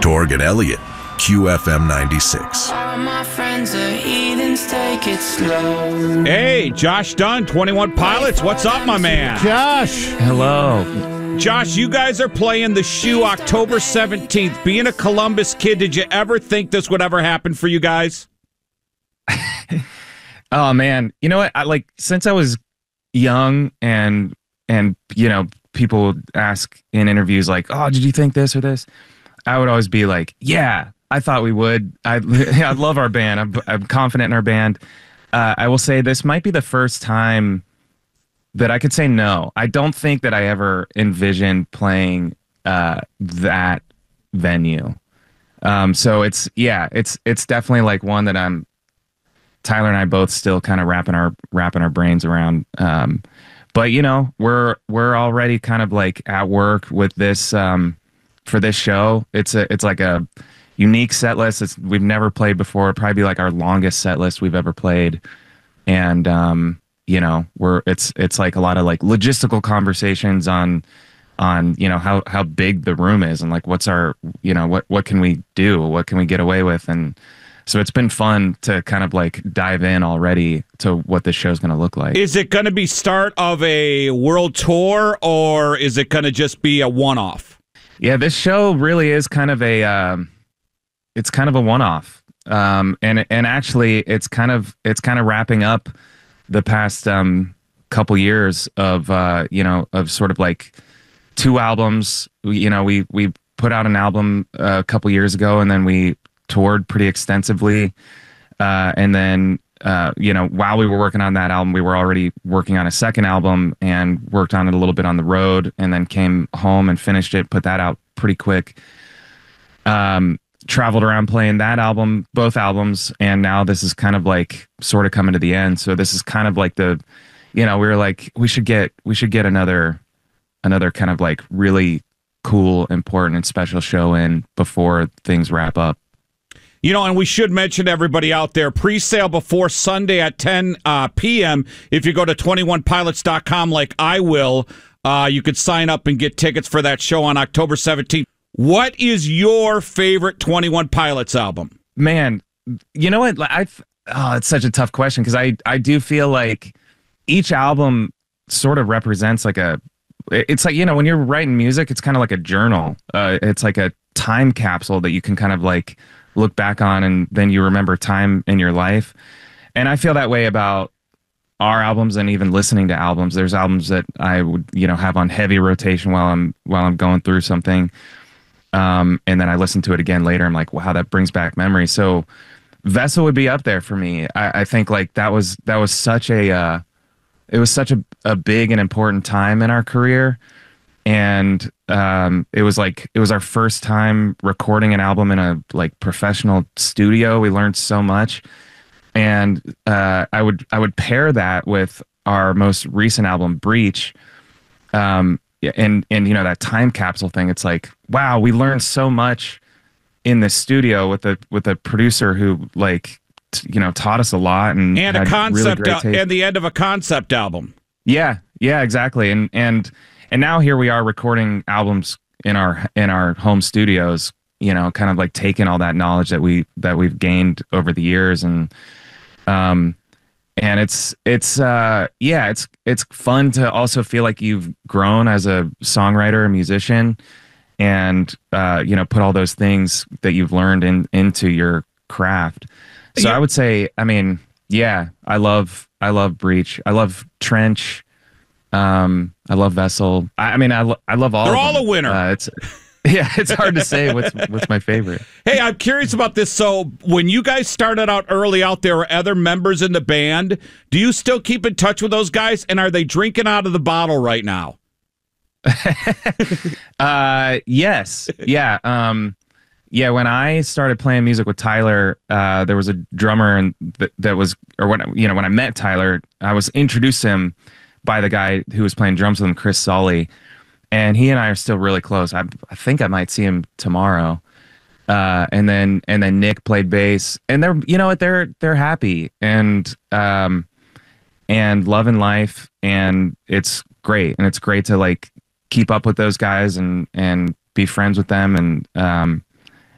Torg and Elliott, QFM 96. All my friends are heathens, take it slow. Hey, Josh Dunn, 21 Pilots. What's up, my man? Josh. Hello. Josh, you guys are playing the Shoe October 17th. Being a Columbus kid, did you ever think this would ever happen for you guys? Oh man, you know what? Since I was young and you know, people would ask in interviews like, "Oh, did you think this or this?" I would always be like, "Yeah, I thought we would." I love our band. I'm confident in our band. I will say this might be the first time that I could say no. I don't think that I ever envisioned playing that venue. So it's definitely like one that Tyler and I both still kind of wrapping our brains around. But you know, we're already kind of like at work with this for this show. It's like a unique set list. We've never played before. It'd probably be like our longest set list we've ever played. And you know, it's like a lot of like logistical conversations on you know how big the room is and like what's our, you know, what can we do, what can we get away with. And so it's been fun to kind of like dive in already to what this show's going to look like. Is it going to be start of a world tour, or is it going to just be a one-off? Yeah, this show really is kind of it's kind of a one-off. And actually it's kind of wrapping up the past couple years of you know, of sort of like 2 albums. You know, we put out an album a couple years ago, and then we toured pretty extensively. And then, you know, while we were working on that album, we were already working on a second album and worked on it a little bit on the road, and then came home and finished it, put that out pretty quick. Traveled around playing that album, both albums. And now this is kind of like sort of coming to the end. So this is kind of like the, you know, we were like, we should get another kind of like really cool, important and special show in before things wrap up. You know, and we should mention everybody out there, pre-sale before Sunday at 10 p.m. If you go to 21pilots.com like I will, you could sign up and get tickets for that show on October 17th. What is your favorite 21 Pilots album? Man, you know what? It's such a tough question because I do feel like each album sort of represents like it's like, you know, when you're writing music, it's kind of like a journal. It's like a time capsule that you can kind of like look back on, and then you remember time in your life. And I feel that way about our albums, and even listening to albums. There's albums that I would, you know, have on heavy rotation while I'm going through something. And then I listen to it again later. I'm like, wow, that brings back memories. So Vessel would be up there for me. I think like that was such a big and important time in our career. And it was our first time recording an album in a like professional studio. We learned so much. And I would pair that with our most recent album, Breach. And you know, that time capsule thing, it's like, wow, we learned so much in the studio with a producer who like you know, taught us a lot and a concept really and the end of a concept album. Yeah, exactly. And now here we are recording albums in our home studios, you know, kind of like taking all that knowledge that we've gained over the years. And it's fun to also feel like you've grown as a songwriter, a musician, and you know, put all those things that you've learned into your craft. So I would say, I mean, yeah, I love Breach. I love Trench. I love Vessel. I mean, I love all. They're of all them. a winner. It's hard to say what's my favorite. Hey, I'm curious about this. So when you guys started out early out there, were other members in the band? Do you still keep in touch with those guys? And are they drinking out of the bottle right now? Yes. Yeah. Yeah, when I started playing music with Tyler, there was a drummer and when I met Tyler, I was introduced to him by the guy who was playing drums with him, Chris Solly. And he and I are still really close. I think I might see him tomorrow. And then Nick played bass, and they're happy and loving life, and it's great. And it's great to like keep up with those guys and be friends with them.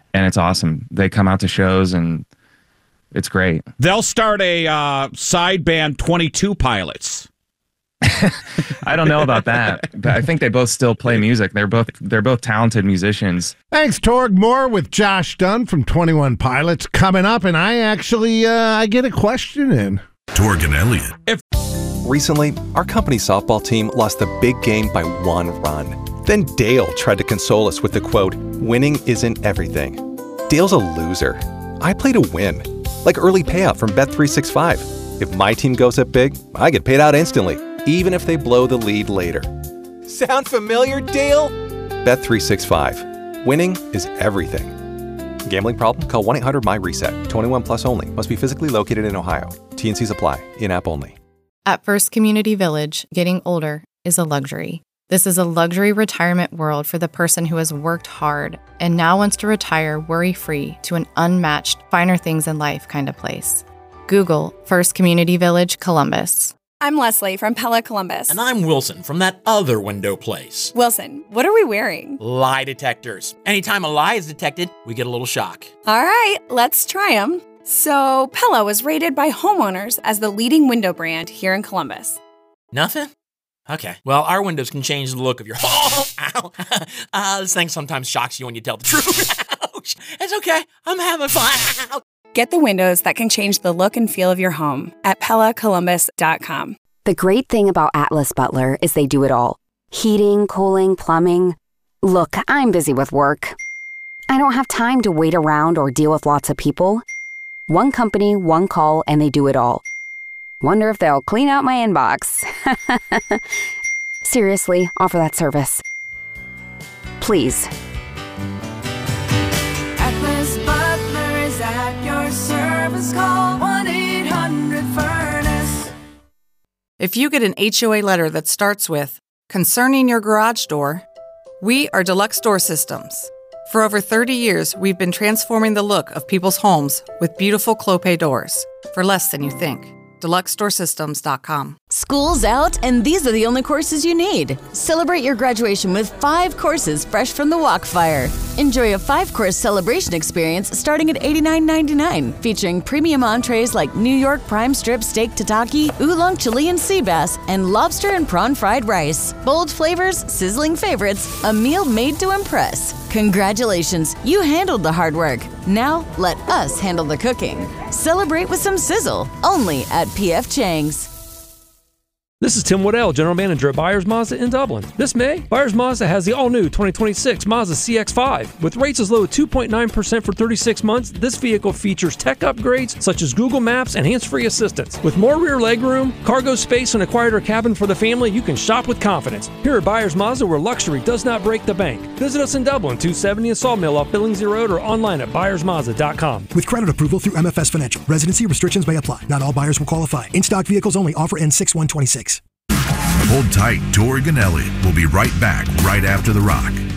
and it's awesome. They come out to shows, and it's great. They'll start a side band, 22 Pilots. I don't know about that, but I think they both still play music. They're both talented musicians. Thanks, Torg. More with Josh Dunn from 21 Pilots coming up, and I actually I get a question in. Torg and Elliott. Recently, our company's softball team lost the big game by 1 run. Then Dale tried to console us with the quote, "Winning isn't everything." Dale's a loser. I play to win, like early payout from Bet365. If my team goes up big, I get paid out instantly, even if they blow the lead later. Sound familiar, Dale? Bet365. Winning is everything. Gambling problem? Call 1-800-MY-RESET. 21 plus only. Must be physically located in Ohio. T&Cs apply. In-app only. At First Community Village, getting older is a luxury. This is a luxury retirement world for the person who has worked hard and now wants to retire worry-free to an unmatched, finer things in life kind of place. Google First Community Village, Columbus. I'm Leslie from Pella Columbus. And I'm Wilson from that other window place. Wilson, what are we wearing? Lie detectors. Anytime a lie is detected, we get a little shock. All right, let's try them. So, Pella was rated by homeowners as the leading window brand here in Columbus. Nothing? Okay. Well, our windows can change the look of your home. Ow. This thing sometimes shocks you when you tell the truth. Ouch. It's okay. I'm having fun. Get the windows that can change the look and feel of your home at PellaColumbus.com. The great thing about Atlas Butler is they do it all. Heating, cooling, plumbing. Look, I'm busy with work. I don't have time to wait around or deal with lots of people. One company, one call, and they do it all. Wonder if they'll clean out my inbox. Seriously, offer that service. Please. Atlas Butler is at your service. Call 1-800-FURNACE. If you get an HOA letter that starts with, "Concerning your garage door," we are Deluxe Door Systems. For over 30 years, we've been transforming the look of people's homes with beautiful Clopay doors for less than you think. DeluxeDoorSystems.com. School's out, and these are the only courses you need. Celebrate your graduation with 5 courses fresh from the Walkfire. Enjoy a 5-course celebration experience starting at $89.99, featuring premium entrees like New York prime strip steak tataki, oolong Chilean sea bass, and lobster and prawn fried rice. Bold flavors, sizzling favorites, a meal made to impress. Congratulations, you handled the hard work. Now, let us handle the cooking. Celebrate with some sizzle, only at P.F. Chang's. This is Tim Waddell, General Manager at Byers Mazda in Dublin. This May, Byers Mazda has the all-new 2026 Mazda CX-5. With rates as low as 2.9% for 36 months, this vehicle features tech upgrades such as Google Maps and hands-free assistance. With more rear legroom, cargo space, and a quieter cabin for the family, you can shop with confidence. Here at Byers Mazda, where luxury does not break the bank. Visit us in Dublin, 270 and Sawmill off Billingsley Road, or online at byersmazda.com. With credit approval through MFS Financial. Residency restrictions may apply. Not all buyers will qualify. In-stock vehicles only. Offer ends 6/1/26. Hold tight. Torg and Elliott will be right back right after the rock.